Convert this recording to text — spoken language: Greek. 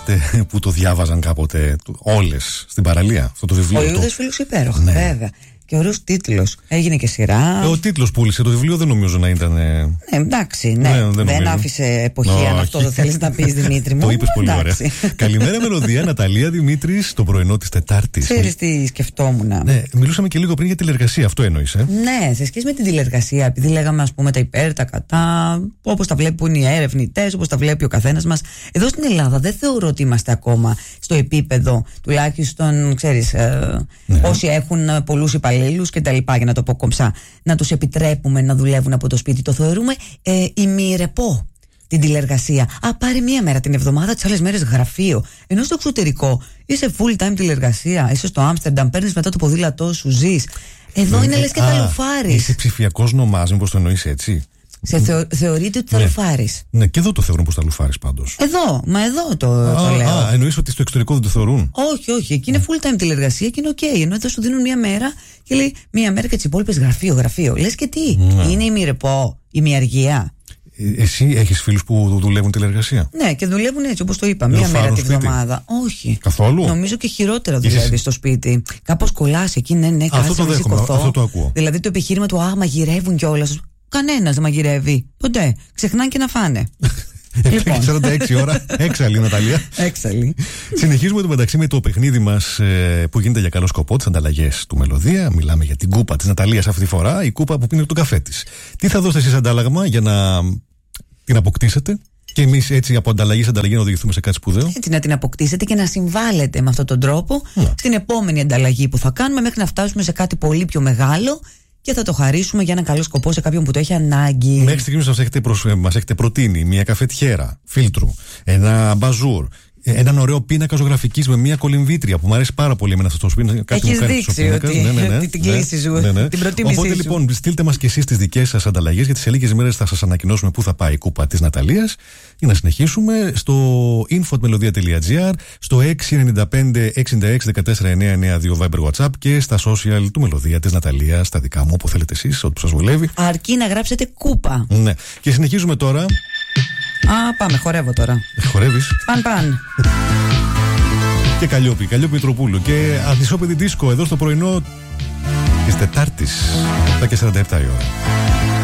θυμάστε που το διάβαζαν κάποτε όλες στην παραλία, αυτό το βιβλίο? Ο Ιούδας Φίλος υπέροχο, ναι. βέβαια. Και ωραίος τίτλος. Έγινε και σειρά. Ο τίτλος πούλησε, το βιβλίο δεν νομίζω να ήταν. Ναι, εντάξει, ναι. Δεν άφησε εποχή, αν αυτό το θέλεις να πεις, Δημήτρη μου. Το είπες πολύ ωραία. Καλημέρα, Μελωδία, Ναταλία Δημήτρης, το πρωινό της Τετάρτης. Ξέρεις τι σκεφτόμουν? Ναι, μιλούσαμε και λίγο πριν για τηλεργασία, αυτό εννοείς, Ναι, σε σχέση με την τηλεργασία, επειδή λέγαμε, ας πούμε, τα υπέρ, τα κατά, όπως τα βλέπουν οι ερευνητές, όπως τα βλέπει ο καθένας μας. Εδώ στην Ελλάδα δεν θεωρώ ότι είμαστε ακόμα στο επίπεδο, τουλάχιστον, ξέρεις, όσοι έχουν πολλούς υπαλλήλους και τα λοιπά, για να το πω κομψά, να τους επιτρέπουμε να δουλεύουν από το σπίτι. Το θεωρούμε ημιρεπό την τηλεργασία. Πάρε μία μέρα την εβδομάδα, τις άλλες μέρες γραφείο. Ενώ στο εξωτερικό είσαι full time τηλεργασία, είσαι στο Άμστερνταμ, παίρνεις μετά το ποδήλατό σου, ζεις. Εδώ είναι λες και τα λουφάρεις. Είσαι ψηφιακός νομάς, μήπως το εννοείς έτσι? Θεωρείται ότι θα λουφάρεις. Ναι, και εδώ το θεωρούν πως θα λουφάρεις πάντως. Εδώ το λέω. Εννοείς ότι στο εξωτερικό δεν το θεωρούν? Όχι. Εκεί είναι full time τηλεργασία και είναι ok. Ενώ εδώ σου δίνουν μία μέρα και λέει μία μέρα και τις υπόλοιπες γραφείο. Λες και τι? Είναι ημιρεπό, ημιαργία. Εσύ έχεις φίλους που δουλεύουν τηλεργασία? Ναι, και δουλεύουν έτσι όπως το είπα. Μία μέρα τη βδομάδα. Όχι. Καθόλου? Νομίζω και χειρότερα δουλεύει στο σπίτι. Κάπως κολλάς εκεί, ναι, αυτό το δέχομαι, αυτό το ακούω. Δηλαδή το επιχείρημα του μαγειρεύουν κιόλας. Κανένας δεν μαγειρεύει. Ποτέ. Ξεχνάνε και να φάνε. Λοιπόν. 46 ώρα, έξαλλη Ναταλία. Έξαλλη. Συνεχίζουμε το μεταξύ με το παιχνίδι μας που γίνεται για καλό σκοπό, τις ανταλλαγές του Μελωδία. Μιλάμε για την κούπα της Ναταλίας αυτή τη φορά, η κούπα που πίνει τον καφέ της. Τι θα δώσετε εσείς αντάλλαγμα για να την αποκτήσετε? Και εμείς έτσι από ανταλλαγή σε ανταλλαγή να οδηγηθούμε σε κάτι σπουδαίο. Έτσι να την αποκτήσετε και να συμβάλλετε με αυτόν τον τρόπο στην επόμενη ανταλλαγή που θα κάνουμε, μέχρι να φτάσουμε σε κάτι πολύ πιο μεγάλο και θα το χαρίσουμε για έναν καλό σκοπό σε κάποιον που το έχει ανάγκη. Μέχρι στιγμής μας έχετε προτείνει μια καφετιέρα φίλτρου, ένα μπαζούρ, έναν ωραίο πίνακα ζωγραφικής με μια κολυμβήτρια που μου αρέσει πάρα πολύ εμένα αυτό το πίνακα. Έχεις δείξει ότι την κλίση σου, την προτίμησή σου. Οπότε λοιπόν, στείλτε μας και εσείς τις δικές σας ανταλλαγές, γιατί σε λίγες μέρες θα σας ανακοινώσουμε πού θα πάει η κούπα της Ναταλίας. Για να συνεχίσουμε στο info@melodia.gr, στο 695-6614-992 Viber WhatsApp και στα social του Μελωδία της Ναταλίας, στα δικά μου, όπου θέλετε εσείς, ό,τι σας βολεύει. Αρκεί να γράψετε κούπα. Ναι. Και συνεχίζουμε τώρα. Πάμε, χορεύω τώρα. Χορεύεις? Παν. Και Καλλιόπη Μητροπούλου και Αθισόπεδη Δίσκο εδώ στο πρωινό της Τετάρτης, 7:47 η ώρα.